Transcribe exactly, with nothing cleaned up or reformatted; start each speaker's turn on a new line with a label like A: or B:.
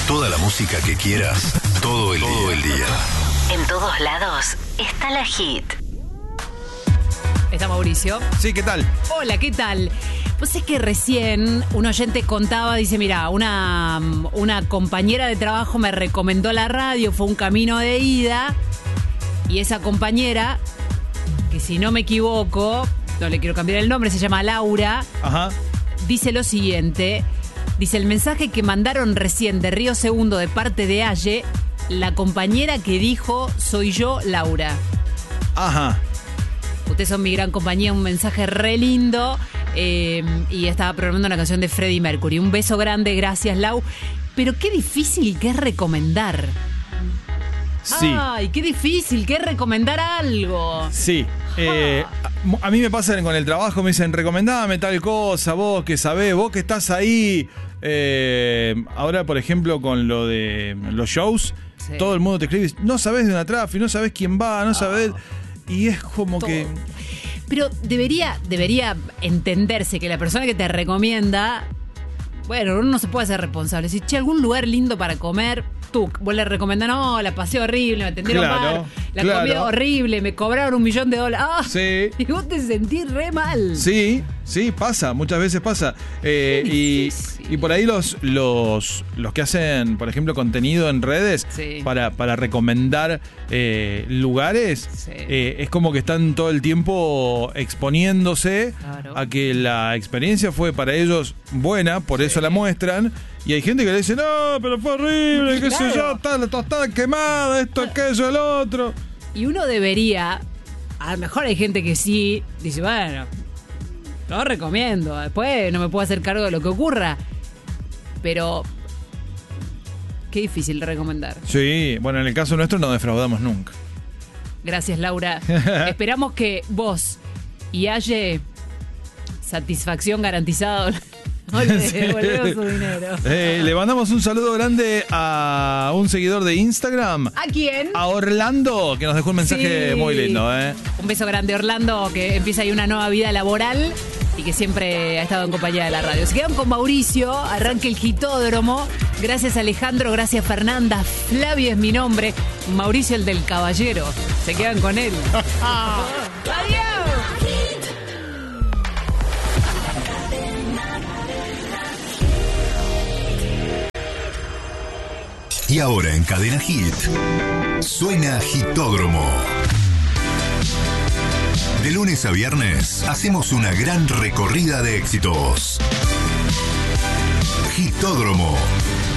A: Toda la música que quieras, todo el, todo el día.
B: En todos lados está la hit.
C: Está Mauricio.
D: Sí, ¿qué tal?
C: Hola, ¿qué tal? Pues es que recién un oyente contaba, dice, mira, una, una compañera de trabajo me recomendó la radio, fue un camino de ida, y esa compañera, que si no me equivoco, no le quiero cambiar el nombre, se llama Laura,
D: Ajá.
C: dice lo siguiente, dice, el mensaje que mandaron recién de Río Segundo de parte de Aye, la compañera que dijo, soy yo, Laura.
D: Ajá.
C: Ustedes son mi gran compañía, un mensaje re lindo. Eh, y estaba programando una canción de Freddie Mercury. Un beso grande, gracias, Lau. Pero qué difícil que es recomendar.
D: Sí.
C: Ay, qué difícil que es recomendar algo.
D: Sí. Eh, a, a mí me pasa con el trabajo, me dicen, recomendame tal cosa, vos que sabés, vos que estás ahí. Eh, ahora, por ejemplo, con lo de los shows, sí. Todo el mundo te escribe, no sabés de una trafi, no sabés quién va, no sabés... Y es como todo. Que...
C: Pero debería, debería entenderse que la persona que te recomienda, bueno, uno no se puede hacer responsable. Si, che, algún lugar lindo para comer, tú, vos le recomendás, no, la pasé horrible, me atendieron
D: claro,
C: mal, la
D: claro.
C: comida horrible, me cobraron un millón de dólares. ¡Ah!
D: Sí.
C: Y vos te sentís re mal.
D: Sí, sí, pasa, muchas veces pasa. Eh, y, y por ahí los, los, los que hacen, por ejemplo, contenido en redes, sí. para, para recomendar eh, lugares, sí. eh, es como que están todo el tiempo exponiéndose claro. a que la experiencia fue para ellos buena, por sí. eso la muestran. Y hay gente que le dice, no, pero fue horrible, qué claro. sé yo, está la tostada quemada, esto, aquello, el otro.
C: Y uno debería, a lo mejor hay gente que sí, dice, bueno, lo recomiendo, después no me puedo hacer cargo de lo que ocurra. Pero qué difícil recomendar.
D: Sí, bueno, en el caso nuestro no defraudamos nunca.
C: Gracias, Laura. Esperamos que vos y Aye, satisfacción garantizada. No le devolvemos su dinero.
D: Eh, le mandamos un saludo grande a un seguidor de Instagram.
C: ¿A quién?
D: A Orlando, que nos dejó un mensaje sí. muy lindo. ¿eh?
C: Un beso grande, Orlando, que empieza ahí una nueva vida laboral y que siempre ha estado en compañía de la radio. Se quedan con Mauricio, arranque el Hitódromo. Gracias, Alejandro, gracias, Fernanda. Flavio es mi nombre. Mauricio, el del caballero. Se quedan con él. ¡Adiós!
A: Y ahora en Cadena Hit, suena Hitódromo. De lunes a viernes, hacemos una gran recorrida de éxitos. Hitódromo.